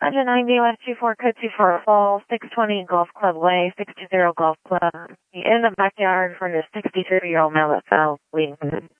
190 West 24 Code 24 Falls, 620 Golf Club Way, 620 Golf Club. In the backyard for the 63-year-old male that fell bleeding from the